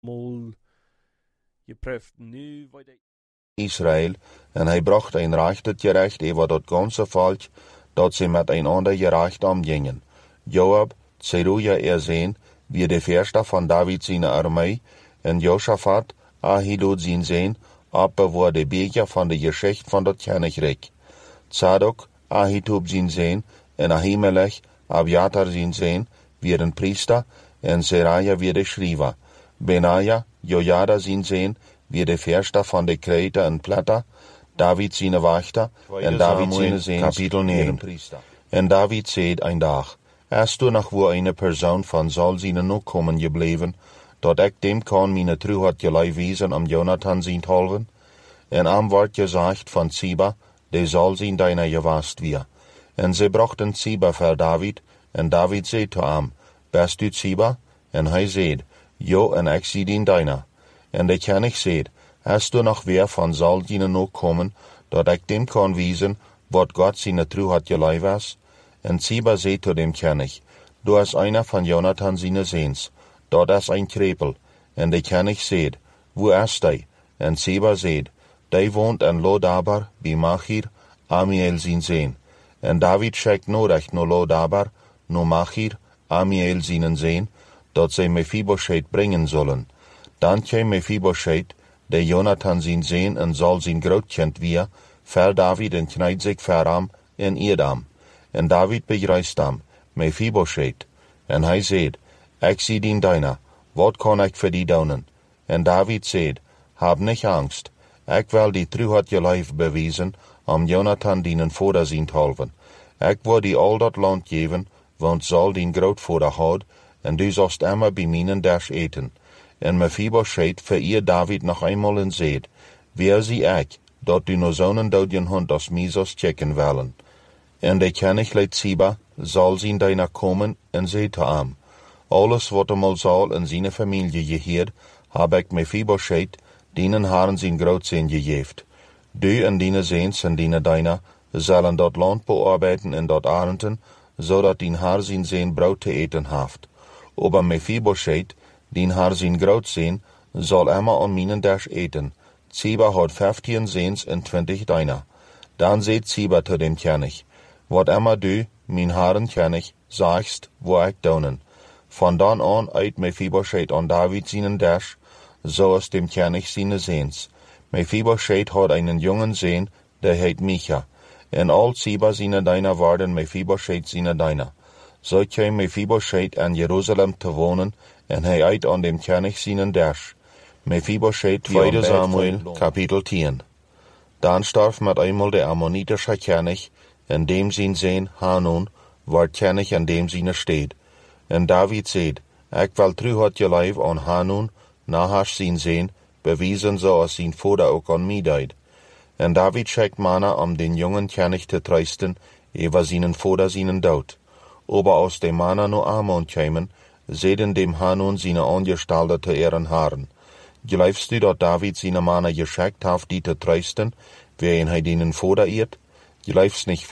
Israel, en hij bracht een reich tot gerecht over dat ganze volk, dat ze met einander gerechtdom gingen. Joab, Zeruja erzeen, wie de verste van David zijn armee, en Josaphat, Ahilud zijn zeen, bewoor de beker van de geschicht van dat koninkrijk. Tzadok, Ahitub zijn zeen, en Ahimelech, Abiatar zijn zeen, weer een priester, en Seraja weer de schrijver. Benaja, Jojada zijn zeen, weer de verste van de kreten en pletter, David zijn wachter, en David zijn zeen, kapitel 9. En David zeed een dag, is er nog wel een persoon van Saul zijn nog komen gebleven, dat ik dem kan mijn trouw had gelei wezen om Jonathan zijn te helpen? En am wordt gezegd van Ziba, de zal zijn deiner gewast weer. En ze brachten Ziba voor David, en David zei te hem, best u Ziba? En hij zei, jo, en ik zie dien deiner. En de koning zei, is er nog weer van Saul zijn nog komen, dat ik dem kan wezen, wat God zijn trouw had gelei was? En Ziba zei te dem koning, du is einer van Jonathan zijn zeens, dat is een krepel. En de koning zei, wo is hij? En Ziba zei, die woont in Lodabar, bij Machir, Amiel zijn zeen. En David schickt nodig naar Lodabar, naar Machir, Amiel zijn zeen, dat zij Mephibosheth brengen zullen. Dan kwam Mephibosheth, de Jonathan zijn zeen en Saul zijn grootkind weer, voor David en knijd zich voor hem en eert hem. En David begrijst hem, Mephibosheth. En hij zei, ik zie dien deiner, wat kan ik voor die doen? En David zei, heb niet angst, ik wil die trouw had je lijf bewijzen, om Jonathan dienen vader zien te helpen. Ik wil die al dat land geven, want Saul dien grootvader had, en du zalst immer bij mijn dash eten. En Mephibosheth vereert David nog eenmaal en zei, wie zie ik, dat du no zo'n doodjen hond als mij zalst checken willen? En de koning liet Ziba, zal zien deiner komen, en zei te hem, alles wat al Saul en zijn familie geheerd, heb ik Mephibosheth, dienen haren zijn grootzijn gegeven. Du en dine zeens en dine deiner zullen dat land bearbeiden en dat arenden, zodat dien haar zijn zeen brood te eten heeft. Aber Mephibosheth, dien haar zijn grootzijn, zal immer aan mijn dash eten. Ziba had 15 zeens en 20 deiner. Dan zei Ziba te dem koning, wat immer du, mijn haren koning, zagst, wo ik doen. Van dan aan uit Mephibosheth aan David zijn dash, zoals dem koning zijn zeens. Mephibosheth had een jongen zeen, die heet Micha. En al Ziba zijn deiner waren Mephibosheth zijn deiner. Zo kwam Mephibosheth in Jeruzalem te wonen, en hij uit aan dem koning zijn dash. Mephibosheth, 2 Samuel, kapitel 10. Dan starf met eenmaal de Ammonitische koning, en dem zijn zeen Hanun, wordt koning in dem zijn stad. En David zei, ik wil trouw had je lijf aan Hanun, Nahash zijn zeen, bewijzen zoals zijn vader ook aan mij deed. En David schikt mannen om den jongen koning te troosten, over zijn vader zijn dood. Aber als de mannen naar Ammon kwamen, zeiden dem Hanun zijn aangestalde te ihren haren. Geloofst u dat David zijn mannen geschikt heeft die te troosten, waarin hij den vader eert? Geloofst niet